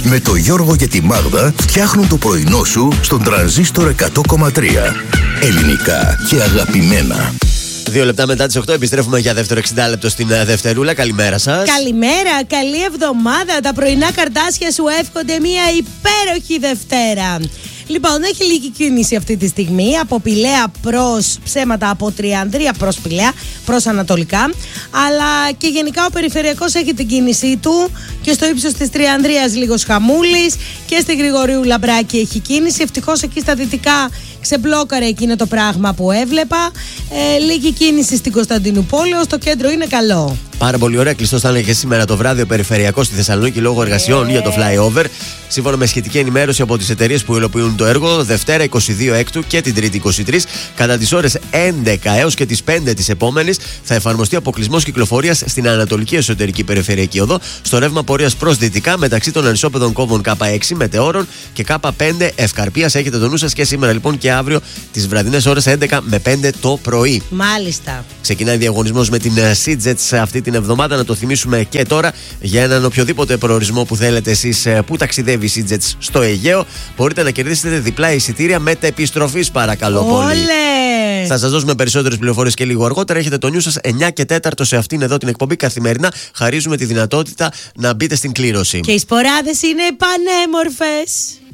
με το Γιώργο και τη Μάγδα φτιάχνουν το πρωινό σου στον τρανζίστορ 100,3. Ελληνικά και αγαπημένα. 2 λεπτά μετά τις 8 επιστρέφουμε για δεύτερο 60 λεπτό στην Δευτερούλα. Καλημέρα σας. Καλημέρα, καλή εβδομάδα. Τα πρωινά καρτάσια σου εύχονται μια υπέροχη Δευτέρα. Λοιπόν, έχει λίγη κίνηση αυτή τη στιγμή από Πηλαία προς ψέματα, από Τριανδρία προς Πηλαία, προς Ανατολικά. Αλλά και γενικά ο περιφερειακός έχει την κίνησή του και στο ύψος της Τριανδρίας λίγος χαμούλης και στη Γρηγορίου Λαμπράκη έχει κίνηση. Ευτυχώς εκεί στα δυτικά ξεμπλόκαρε εκείνο το πράγμα που έβλεπα. Λίγη κίνηση στην Κωνσταντινούπολη, στο κέντρο είναι καλό. Πάρα πολύ ωραία. Κλειστό θα είναι και σήμερα το βράδυ ο περιφερειακός στη Θεσσαλονίκη λόγω εργασιών για το flyover. Σύμφωνα με σχετική ενημέρωση από τις εταιρείες που υλοποιούν το έργο, Δευτέρα 22 Έκτου και την Τρίτη 23, κατά τις ώρες 11 έως και τις 5 της επόμενης, θα εφαρμοστεί αποκλεισμός κυκλοφορίας στην Ανατολική Εσωτερική Περιφερειακή Οδό, στο ρεύμα πορείας προς δυτικά μεταξύ των ανισόπεδων κόμβων K6 Μετεώρων και K5 Ευκαρπίας. Έχετε το νου σας και σήμερα λοιπόν και αύριο τις βραδινές ώρες 11 με 5 το πρωί. Μάλιστα. Ξεκινάει διαγωνισμός με την SeaJet αυτή την εβδομάδα. Να το θυμίσουμε και τώρα για έναν οποιοδήποτε προορισμό που θέλετε εσείς που ταξιδεύει η SeaJet στο Αιγαίο. Μπορείτε να κερδίσετε διπλά εισιτήρια μετεπιστροφής, παρακαλώ πολύ. Θα σας δώσουμε περισσότερες πληροφορίες και λίγο αργότερα. Έχετε το νιου σας 9 και 4 σε αυτήν εδώ την εκπομπή. Καθημερινά χαρίζουμε τη δυνατότητα να μπείτε στην κλήρωση. Και οι σποράδες είναι πανέμορφες.